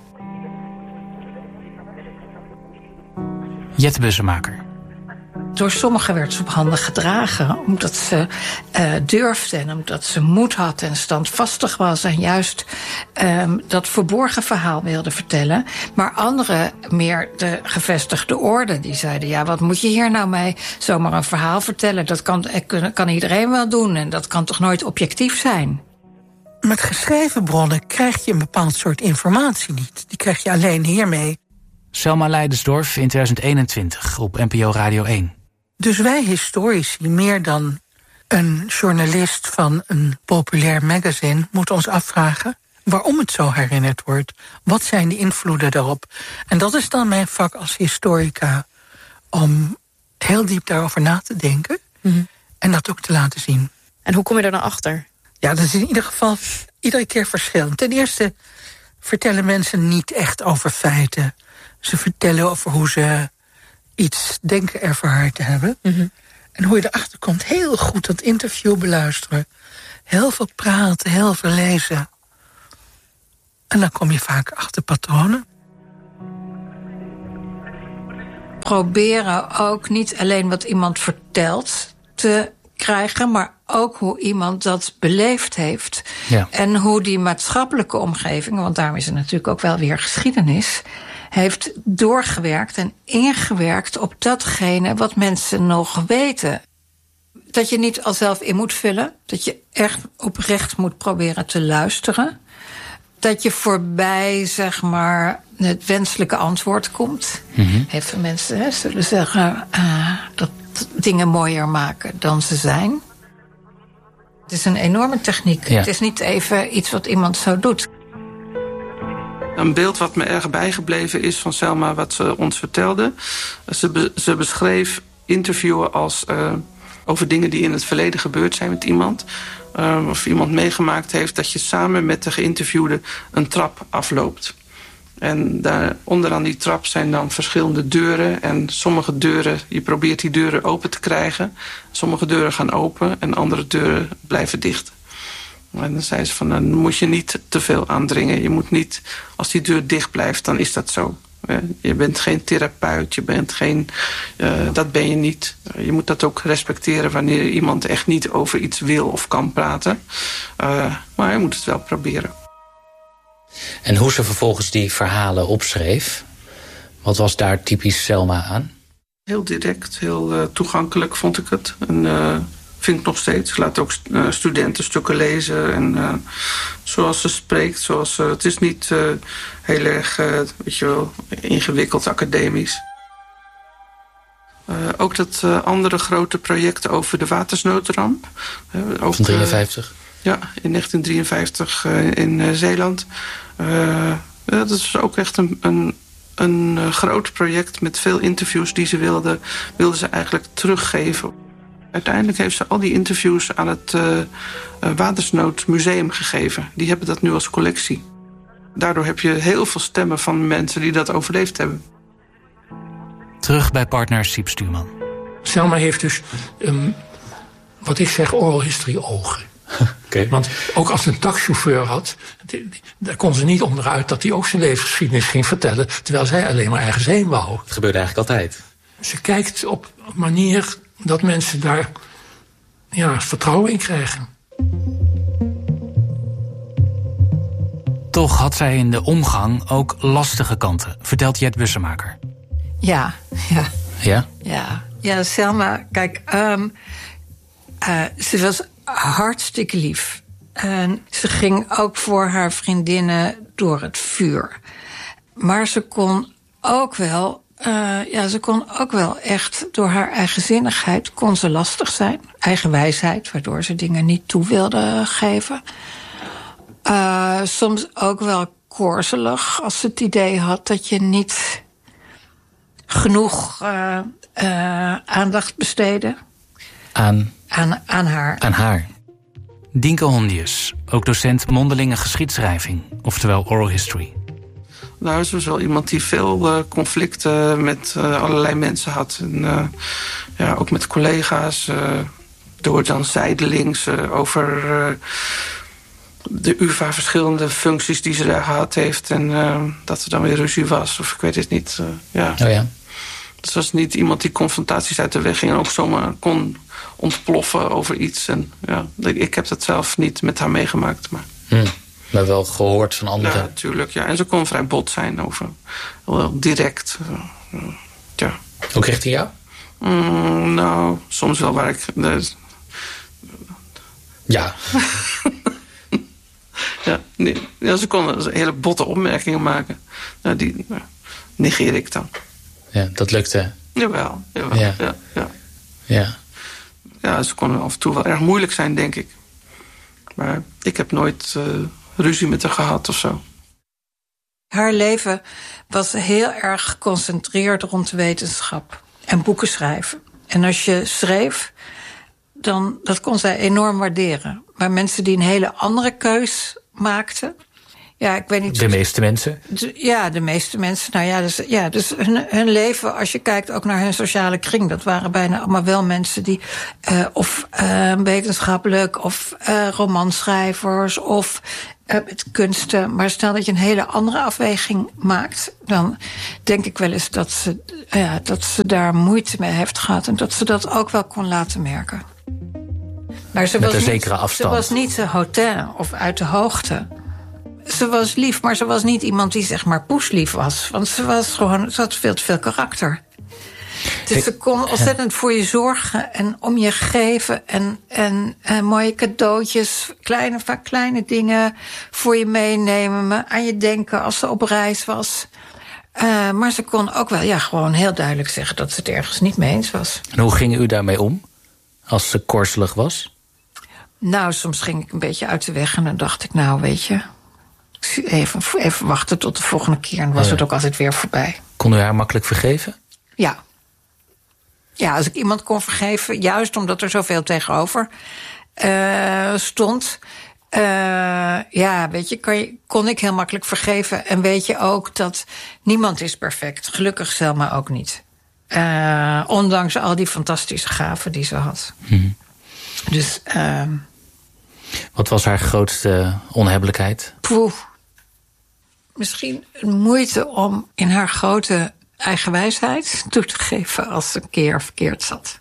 Jette Bussemaker. Door sommigen werd ze op handen gedragen, omdat ze uh, durfde en omdat ze moed had en standvastig was en juist um, dat verborgen verhaal wilde vertellen. Maar anderen, meer de gevestigde orde, die zeiden ja, wat moet je hier nou mee zomaar een verhaal vertellen? Dat kan, kan iedereen wel doen en dat kan toch nooit objectief zijn? Met geschreven bronnen krijg je een bepaald soort informatie niet. Die krijg je alleen hiermee. Selma Leidensdorf in twintig eenentwintig op N P O Radio één. Dus wij historici, meer dan een journalist van een populair magazine, moeten ons afvragen waarom het zo herinnerd wordt. Wat zijn de invloeden daarop? En dat is dan mijn vak als historica, om heel diep daarover na te denken mm-hmm. en dat ook te laten zien. En hoe kom je daar nou achter? Ja, dat is in ieder geval iedere keer verschillend. Ten eerste vertellen mensen niet echt over feiten. Ze vertellen over hoe ze iets denken ervaren te hebben. Mm-hmm. En hoe je erachter komt, heel goed dat interview beluisteren. Heel veel praten, heel veel lezen. En dan kom je vaak achter patronen. Proberen ook niet alleen wat iemand vertelt te krijgen, maar ook hoe iemand dat beleefd heeft. Ja. En hoe die maatschappelijke omgeving, want daarom is het natuurlijk ook wel weer geschiedenis, heeft doorgewerkt en ingewerkt op datgene wat mensen nog weten. Dat je niet al zelf in moet vullen. Dat je echt oprecht moet proberen te luisteren. Dat je voorbij, zeg maar, het wenselijke antwoord komt. Mm-hmm. Heel veel mensen hè, zullen zeggen uh, dat dingen mooier maken dan ze zijn. Het is een enorme techniek. Ja. Het is niet even iets wat iemand zo doet. Een beeld wat me erg bijgebleven is van Selma, wat ze ons vertelde. Ze, be, ze beschreef interviewen als uh, over dingen die in het verleden gebeurd zijn met iemand. Uh, of iemand meegemaakt heeft dat je samen met de geïnterviewde een trap afloopt. En daar onderaan die trap zijn dan verschillende deuren. En sommige deuren, je probeert die deuren open te krijgen. Sommige deuren gaan open en andere deuren blijven dicht. En dan zei ze van, dan moet je niet te veel aandringen. Je moet niet, als die deur dicht blijft, dan is dat zo. Je bent geen therapeut, je bent geen, uh, dat ben je niet. Je moet dat ook respecteren wanneer iemand echt niet over iets wil of kan praten. Uh, maar je moet het wel proberen. En hoe ze vervolgens die verhalen opschreef, wat was daar typisch Selma aan? Heel direct, heel uh, toegankelijk vond ik het. En uh, vind ik nog steeds. Ik laat ook uh, studenten stukken lezen. En uh, zoals ze spreekt. Zoals, uh, het is niet uh, heel erg uh, weet je wel, ingewikkeld academisch. Uh, ook dat uh, andere grote project over de watersnoodramp. Uh, ook, van drieënvijftig? Uh, ja, in negentien drieënvijftig uh, in uh, Zeeland. Uh, uh, dat is ook echt een... een Een uh, groot project met veel interviews die ze wilden, wilden ze eigenlijk teruggeven. Uiteindelijk heeft ze al die interviews aan het uh, uh, Watersnoodmuseum gegeven. Die hebben dat nu als collectie. Daardoor heb je heel veel stemmen van mensen die dat overleefd hebben. Terug bij partner Siep Stuurman. Selma heeft dus, um, wat ik zeg, oral history ogen. Okay. Want ook als ze een taxichauffeur had, daar kon ze niet onderuit dat hij ook zijn levensgeschiedenis ging vertellen, terwijl zij alleen maar ergens heen wou. Het gebeurde eigenlijk altijd. Ze kijkt op een manier dat mensen daar ja, vertrouwen in krijgen. Toch had zij in de omgang ook lastige kanten, vertelt Jet Bussemaker. Ja, ja. Ja? Ja, ja Selma, kijk, um, uh, ze was hartstikke lief. En ze ging ook voor haar vriendinnen door het vuur. Maar ze kon ook wel, uh, ja, ze kon ook wel echt door haar eigenzinnigheid kon ze lastig zijn. Eigenwijsheid, waardoor ze dingen niet toe wilde geven. Uh, soms ook wel korzelig als ze het idee had dat je niet genoeg uh, uh, aandacht besteedde. Aan? Aan, aan haar. Aan haar. Dienke Hondius, ook docent mondelinge geschiedschrijving, oftewel oral history. Nou, ze was wel iemand die veel uh, conflicten met uh, allerlei mensen had. En uh, ja, ook met collega's. Uh, door dan zijdelings uh, over uh, de U vA verschillende functies die ze daar gehad heeft. En uh, dat er dan weer ruzie was, of ik weet het niet. Uh, ja. Oh ja. Dus was niet iemand die confrontaties uit de weg ging en ook zomaar kon ontploffen over iets. En ja, ik heb dat zelf niet met haar meegemaakt. Maar, hmm. maar wel gehoord van anderen. Ja, natuurlijk. Ja. En ze kon vrij bot zijn over, wel direct. Uh, ja. Ook richting jou? Mm, nou, soms wel waar ik... Uh, ja. ja, nee, ja, ze kon hele botte opmerkingen maken. Nou, die nou, negeer ik dan. Ja, dat lukte. Jawel, jawel. Ja. Ja, ja. Ja. Ja, ze konden af en toe wel erg moeilijk zijn, denk ik. Maar ik heb nooit uh, ruzie met haar gehad of zo. Haar leven was heel erg geconcentreerd rond wetenschap en boeken schrijven. En als je schreef, dan dat kon zij enorm waarderen. Maar mensen die een hele andere keus maakten... Ja, ik weet niet. De meeste mensen? Ja, de meeste mensen. Nou ja, dus, ja, dus hun, hun leven, als je kijkt ook naar hun sociale kring... dat waren bijna allemaal wel mensen die... Uh, of uh, wetenschappelijk, of uh, romanschrijvers, of uh, met kunsten. Maar stel dat je een hele andere afweging maakt... dan denk ik wel eens dat ze, uh, ja, dat ze daar moeite mee heeft gehad... en dat ze dat ook wel kon laten merken. Maar ze met was een niet, zekere afstand. Ze was niet te hotel of uit de hoogte... Ze was lief, maar ze was niet iemand die zeg maar poeslief was. Want ze was gewoon, ze had veel te veel karakter. Dus ik, ze kon ontzettend voor je zorgen en om je geven. En, en, en mooie cadeautjes, kleine, vaak kleine dingen voor je meenemen. Aan je denken als ze op reis was. Uh, maar ze kon ook wel ja, gewoon heel duidelijk zeggen dat ze het ergens niet mee eens was. En hoe ging u daarmee om? Als ze korzelig was? Nou, soms ging ik een beetje uit de weg en dan dacht ik, nou weet je... Even, even wachten tot de volgende keer. En dan was ja. het ook altijd weer voorbij. Kon u haar makkelijk vergeven? Ja. Ja, als ik iemand kon vergeven... juist omdat er zoveel tegenover uh, stond... Uh, ja, weet je, kan je, kon ik heel makkelijk vergeven. En weet je ook dat niemand is perfect. Gelukkig Selma ook niet. Uh, ondanks al die fantastische gaven die ze had. Hmm. Dus... Uh, wat was haar grootste onhebbelijkheid? Poeh. Misschien een moeite om in haar grote eigenwijsheid toe te geven als ze een keer verkeerd zat.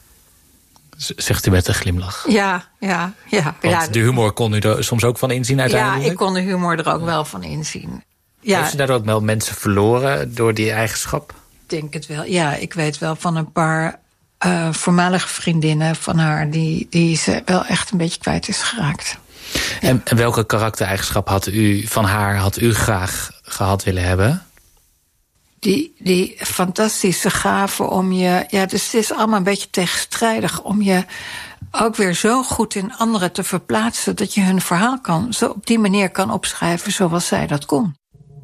Zegt u met een glimlach. Ja, ja, ja. Want ja. de humor kon u er soms ook van inzien uiteindelijk? Ja, ik kon de humor er ook wel van inzien. Ja. Heeft u daardoor ook wel mensen verloren door die eigenschap? denk het wel. Ja, ik weet wel van een paar uh, voormalige vriendinnen van haar... Die, die ze wel echt een beetje kwijt is geraakt. En, en welke karaktereigenschap had u van haar had u graag gehad willen hebben? Die, die fantastische gave om je... Ja, dus het is allemaal een beetje tegenstrijdig... om je ook weer zo goed in anderen te verplaatsen... dat je hun verhaal kan, zo op die manier kan opschrijven zoals zij dat kon.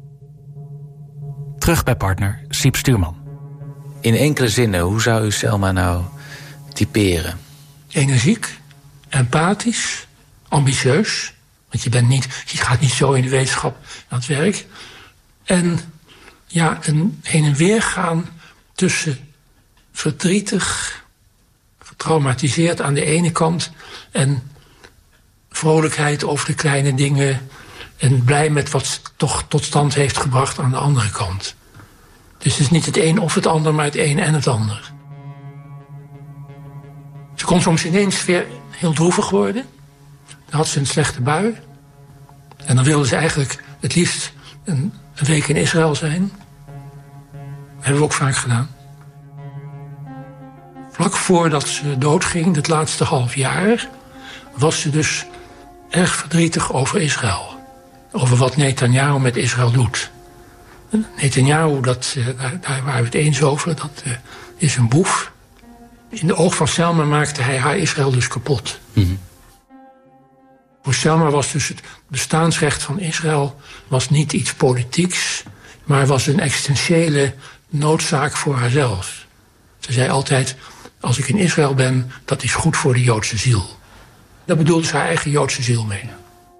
Terug bij partner Siep Stuurman. In enkele zinnen, hoe zou u Selma nou typeren? Energiek, empathisch, ambitieus. Want je, bent niet, je gaat niet zo in de wetenschap aan het werk. En ja, een heen en weer gaan tussen verdrietig, getraumatiseerd aan de ene kant... en vrolijkheid over de kleine dingen... en blij met wat ze toch tot stand heeft gebracht aan de andere kant. Dus het is niet het een of het ander, maar het een en het ander. Ze kon soms ineens weer heel droevig worden. Dan had ze een slechte bui. En dan wilde ze eigenlijk het liefst een, een week in Israël zijn. Dat hebben we ook vaak gedaan. Vlak voordat ze doodging, het laatste half jaar... was ze dus erg verdrietig over Israël. Over wat Netanyahu met Israël doet. Netanyahu, dat, daar, daar waren we het eens over, dat uh, is een boef. In de oog van Selma maakte hij haar Israël dus kapot. Mm-hmm. Voor Selma was dus het bestaansrecht van Israël was niet iets politieks... maar was een existentiële noodzaak voor haarzelf. Ze zei altijd, als ik in Israël ben, dat is goed voor de Joodse ziel. Daar bedoelde ze haar eigen Joodse ziel mee.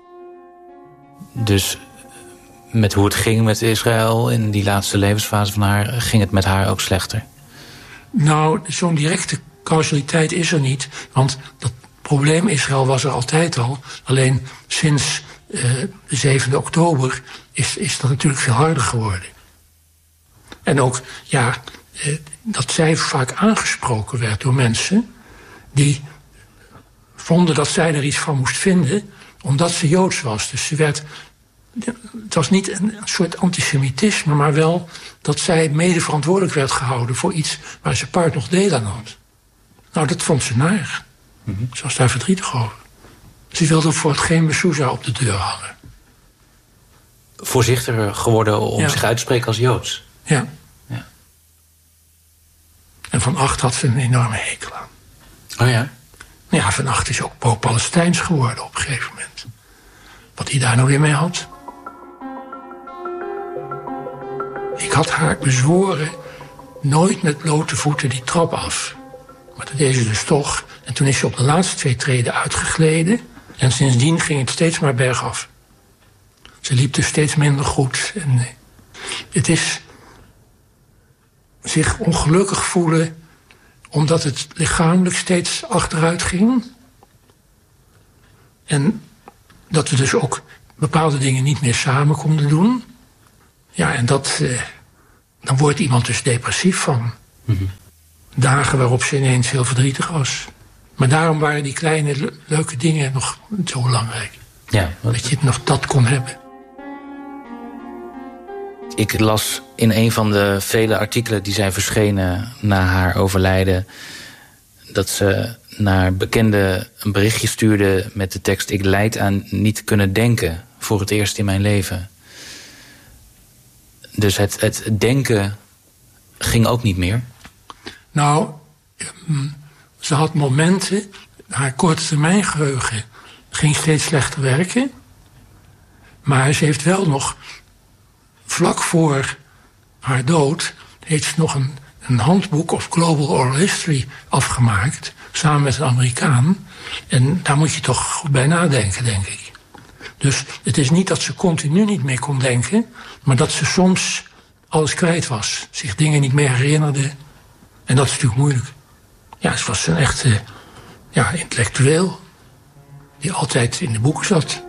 Dus met hoe het ging met Israël in die laatste levensfase van haar... ging het met haar ook slechter? Nou, zo'n directe causaliteit is er niet. Want dat probleem Israël was er altijd al. Alleen sinds uh, de zevende oktober is, is dat natuurlijk veel harder geworden. En ook, ja, uh, dat zij vaak aangesproken werd door mensen... die vonden dat zij er iets van moest vinden... omdat ze Joods was. Dus ze werd... Het was niet een soort antisemitisme, maar wel dat zij mede verantwoordelijk werd gehouden... voor iets waar ze part nog deel aan had. Nou, dat vond ze naar. Mm-hmm. Ze was daar verdrietig over. Ze wilde voor het geen Mezouza op de deur hangen. Voorzichtiger geworden om ja. zich uit te spreken als Joods? Ja. ja. En Van Acht had ze een enorme hekel aan. Oh ja? Ja, Van Acht is ook pro-Palestijns geworden op een gegeven moment. Wat hij daar nou weer mee had. Ik had haar bezworen nooit met blote voeten die trap af. Maar dat deed ze dus toch. En toen is ze op de laatste twee treden uitgegleden. En sindsdien ging het steeds maar bergaf. Ze liep dus steeds minder goed. En het is zich ongelukkig voelen... omdat het lichamelijk steeds achteruit ging. En dat we dus ook bepaalde dingen niet meer samen konden doen. Ja, en dat... Eh, dan wordt iemand dus depressief van. Mm-hmm. Dagen waarop ze ineens heel verdrietig was. Maar daarom waren die kleine le- leuke dingen nog zo belangrijk. Ja, wat... Dat je het nog dat kon hebben. Ik las in een van de vele artikelen die zijn verschenen na haar overlijden... dat ze naar bekenden een berichtje stuurde met de tekst... ik lijd aan niet kunnen denken voor het eerst in mijn leven. Dus het, het denken ging ook niet meer? Nou, ze had momenten... haar korte termijn geheugen ging steeds slechter werken... maar ze heeft wel nog... vlak voor haar dood... heeft ze nog een, een handboek of Global Oral History afgemaakt... samen met een Amerikaan. En daar moet je toch goed bij nadenken, denk ik. Dus het is niet dat ze continu niet meer kon denken... maar dat ze soms alles kwijt was. Zich dingen niet meer herinnerde. En dat is natuurlijk moeilijk. Ja, ze was een echte ja, intellectueel... die altijd in de boeken zat.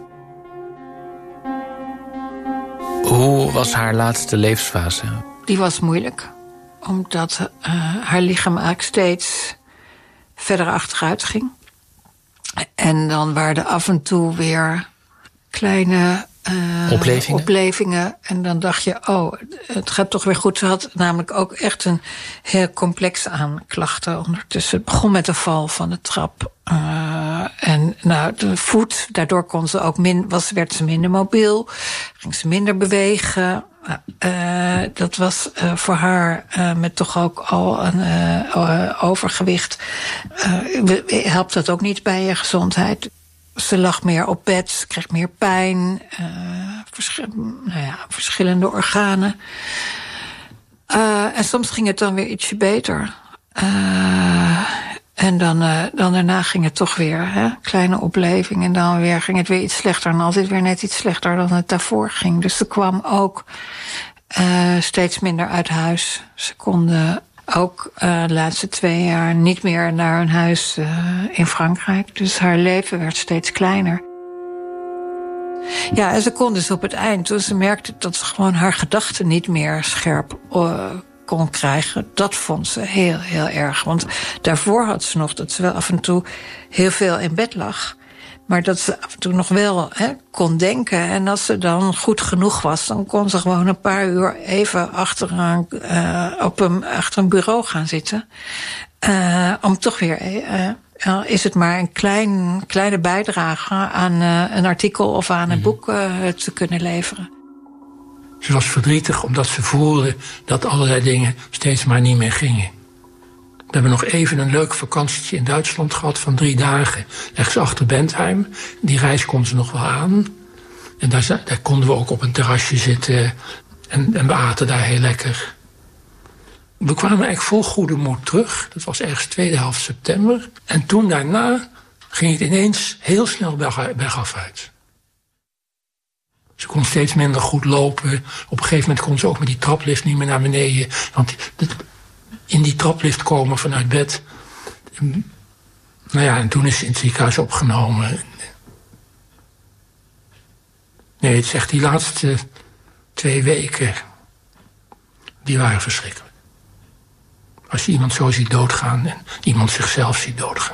Hoe was haar laatste levensfase? Die was moeilijk. Omdat uh, haar lichaam eigenlijk steeds verder achteruit ging. En dan waren er af en toe weer kleine Uh, oplevingen? oplevingen. En dan dacht je, oh, het gaat toch weer goed. Ze had namelijk ook echt een heel complex aan klachten ondertussen. Het begon met de val van de trap. Uh, en nou, de voet, daardoor kon ze ook min, was, werd ze minder mobiel. Ging ze minder bewegen. Uh, dat was uh, voor haar uh, met toch ook al een uh, overgewicht. Uh, helpt dat ook niet bij je gezondheid. Ze lag meer op bed, ze kreeg meer pijn, uh, verschi- nou ja, verschillende organen. Uh, en soms ging het dan weer ietsje beter. Uh, en dan, uh, dan daarna ging het toch weer, hè, kleine opleving. En dan weer ging het weer iets slechter. En altijd weer net iets slechter dan het daarvoor ging. Dus ze kwam ook uh, steeds minder uit huis. Ze konden ook uh, de laatste twee jaar niet meer naar hun huis uh, in Frankrijk. Dus haar leven werd steeds kleiner. Ja, en ze kon dus op het eind, toen ze merkte dat ze gewoon haar gedachten niet meer scherp uh, kon krijgen. Dat vond ze heel, heel erg. Want daarvoor had ze nog dat ze wel af en toe heel veel in bed lag. Maar dat ze af en toe nog wel hè, kon denken. En als ze dan goed genoeg was, dan kon ze gewoon een paar uur even achter een, uh, op een, achter een bureau gaan zitten. Uh, om toch weer, uh, uh, is het maar een klein, kleine bijdrage aan uh, een artikel of aan een mm. boek uh, te kunnen leveren. Ze was verdrietig omdat ze voelde dat allerlei dingen steeds maar niet meer gingen. We hebben nog even een leuk vakantietje in Duitsland gehad van drie dagen. Ergens achter Bentheim. Die reis kon ze nog wel aan. En daar, daar konden we ook op een terrasje zitten. En, en we aten daar heel lekker. We kwamen eigenlijk vol goede moed terug. Dat was ergens tweede helft september. En toen daarna ging het ineens heel snel bergaf uit. Ze kon steeds minder goed lopen. Op een gegeven moment kon ze ook met die traplift niet meer naar beneden. Want in die traplift komen vanuit bed. Nou ja, en toen is ze in het ziekenhuis opgenomen. Nee, het is echt die laatste twee weken. Die waren verschrikkelijk. Als je iemand zo ziet doodgaan en iemand zichzelf ziet doodgaan.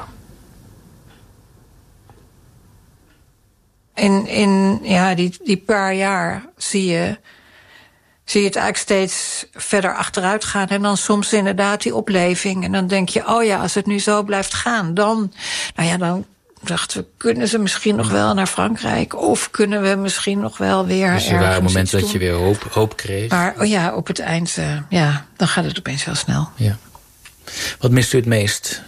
In, in ja, die, die paar jaar zie je, zie je het eigenlijk steeds verder achteruit gaan. En dan soms inderdaad die opleving. En dan denk je, oh ja, als het nu zo blijft gaan, dan, nou ja, dan dachten we, kunnen ze misschien nog wel naar Frankrijk? Of kunnen we misschien nog wel weer Dus er waren momenten dat je weer hoop, hoop kreeg. Maar oh ja, op het eind, uh, ja, dan gaat het opeens heel snel. Ja. Wat mist u het meest?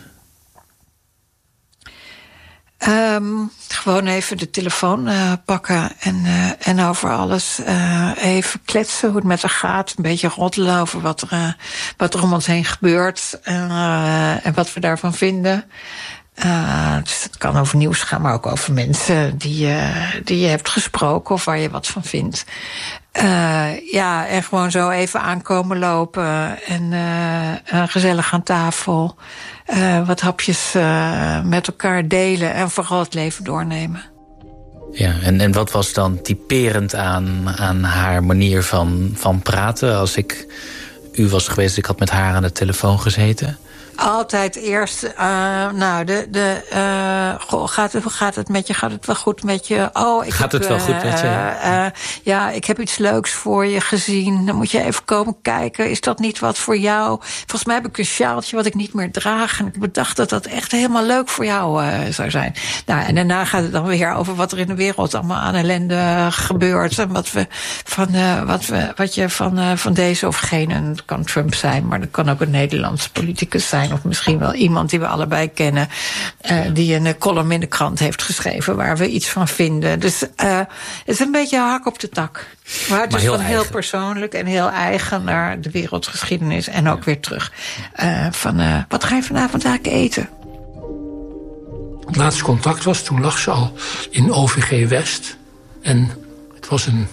Um, gewoon even de telefoon uh, pakken en, uh, en over alles uh, even kletsen, hoe het met haar gaat. Een beetje roddelen over wat er, uh, wat er om ons heen gebeurt uh, en wat we daarvan vinden. Uh, dus het kan over nieuws gaan, maar ook over mensen die, uh, die je hebt gesproken of waar je wat van vindt. Uh, ja, en gewoon zo even aankomen lopen en uh, uh, gezellig aan tafel. Uh, wat hapjes uh, met elkaar delen en vooral het leven doornemen. Ja, en, en wat was dan typerend aan, aan haar manier van, van praten? Als ik u was geweest, ik had met haar aan de telefoon gezeten. Altijd eerst, uh, nou, de, de, uh, goh, gaat het, hoe gaat het met je? Gaat het wel goed met je? Oh, ik gaat heb, het wel uh, goed met je? Uh, uh, ja, ik heb iets leuks voor je gezien. Dan moet je even komen kijken. Is dat niet wat voor jou? Volgens mij heb ik een sjaaltje wat ik niet meer draag. En ik bedacht dat dat echt helemaal leuk voor jou uh, zou zijn. Nou, en daarna gaat het dan weer over wat er in de wereld allemaal aan ellende gebeurt. En wat we van, uh, wat we, wat je van, uh, van deze of gene, en het kan Trump zijn, maar dat kan ook een Nederlandse politicus zijn. Of misschien wel iemand die we allebei kennen. Uh, die een column in de krant heeft geschreven waar we iets van vinden. Dus uh, het is een beetje hak op de tak. Maar het maar is heel van eigen. Heel persoonlijk en heel eigen naar de wereldgeschiedenis. En ook ja. weer terug. Uh, van uh, wat ga je vanavond eigenlijk eten? Het laatste contact was, toen lag ze al in O V G West. En het was een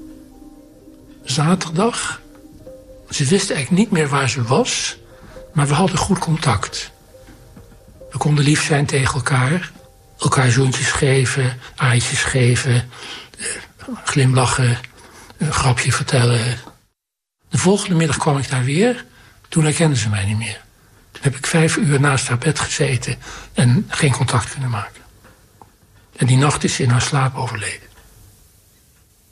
zaterdag. Ze wist eigenlijk niet meer waar ze was. Maar we hadden goed contact. We konden lief zijn tegen elkaar. Elkaar zoentjes geven, aaitjes geven. Glimlachen, een grapje vertellen. De volgende middag kwam ik daar weer. Toen herkende ze mij niet meer. Toen heb ik vijf uur naast haar bed gezeten en geen contact kunnen maken. En die nacht is ze in haar slaap overleden.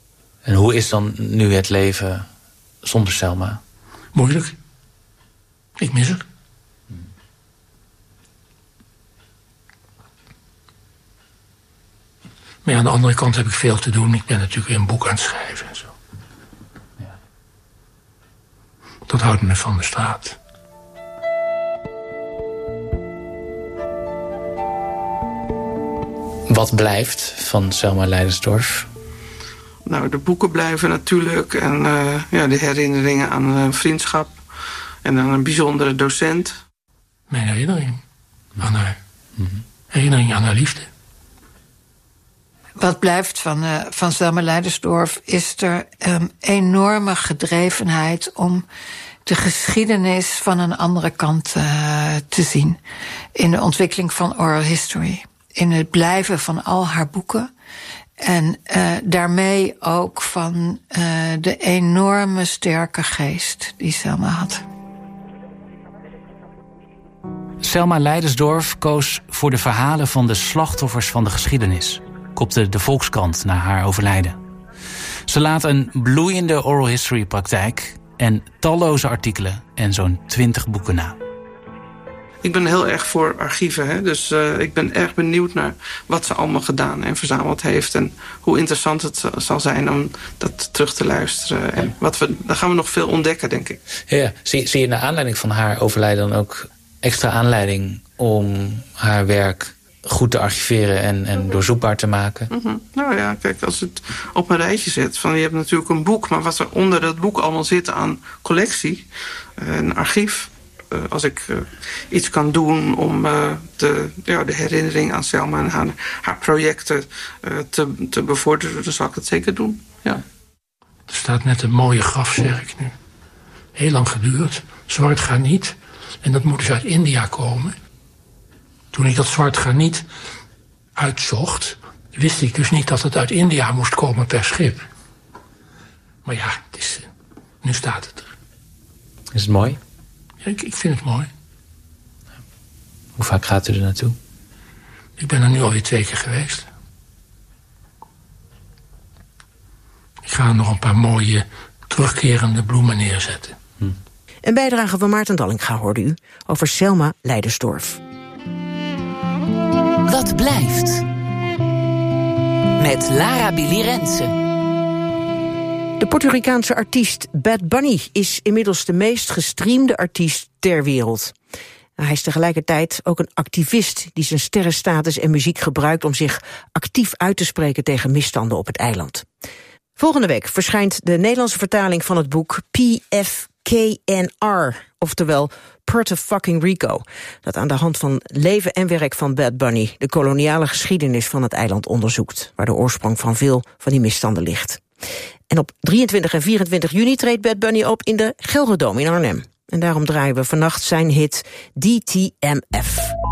En hoe is dan nu het leven zonder Selma? Moeilijk. Ik mis haar. Maar ja, aan de andere kant heb ik veel te doen. Ik ben natuurlijk weer een boek aan het schrijven en zo. Ja. Dat houdt me van de straat. Wat blijft van Selma Leidersdorf? Nou, de boeken blijven natuurlijk. En uh, ja, de herinneringen aan een vriendschap. En aan een bijzondere docent. Mijn herinnering aan haar. Mm-hmm. Herinnering aan haar liefde. Wat blijft van, uh, van Selma Leidersdorf is er een enorme gedrevenheid om de geschiedenis van een andere kant uh, te zien. In de ontwikkeling van oral history. In het blijven van al haar boeken. En uh, daarmee ook van uh, de enorme sterke geest die Selma had. Selma Leidersdorf koos voor de verhalen van de slachtoffers van de geschiedenis, kopte de Volkskrant na haar overlijden. Ze laat een bloeiende oral history praktijk en talloze artikelen en zo'n twintig boeken na. Ik ben heel erg voor archieven, hè? Dus uh, ik ben erg benieuwd naar wat ze allemaal gedaan en verzameld heeft. En hoe interessant het zal zijn om dat terug te luisteren. En wat we, daar gaan we nog veel ontdekken, denk ik. Ja, zie, zie je naar aanleiding van haar overlijden dan ook extra aanleiding om haar werk goed te archiveren en, en doorzoekbaar te maken? Mm-hmm. Nou ja, kijk, als het op een rijtje zit, van je hebt natuurlijk een boek, maar wat er onder dat boek allemaal zit aan collectie, een archief. Uh, als ik uh, iets kan doen om uh, de, ja, de herinnering aan Selma en haar, haar projecten uh, te, te bevorderen, dan zal ik het zeker doen. Ja. Er staat net een mooie graf, zeg ik nu. Heel lang geduurd. Zwart graniet. En dat moet dus uit India komen. Toen ik dat zwart graniet uitzocht, wist ik dus niet dat het uit India moest komen per schip. Maar ja, het is, nu staat het er. Is het mooi? Ja, ik, ik vind het mooi. Hoe vaak gaat u er naartoe? Ik ben er nu alweer twee keer geweest. Ik ga er nog een paar mooie terugkerende bloemen neerzetten. Hm. Een bijdrage van Maarten Dallinga hoorde u over Selma Leidersdorf. Wat blijft? Met Lara Billy Rensen. De Puerto Ricaanse artiest Bad Bunny is inmiddels de meest gestreamde artiest ter wereld. Hij is tegelijkertijd ook een activist die zijn sterrenstatus en muziek gebruikt om zich actief uit te spreken tegen misstanden op het eiland. Volgende week verschijnt de Nederlandse vertaling van het boek P F K N R, oftewel Puerto fucking Rico, dat aan de hand van leven en werk van Bad Bunny de koloniale geschiedenis van het eiland onderzoekt, waar de oorsprong van veel van die misstanden ligt. En op drieëntwintig en vierentwintig juni treedt Bad Bunny op in de Gelredome in Arnhem. En daarom draaien we vannacht zijn hit D T M F.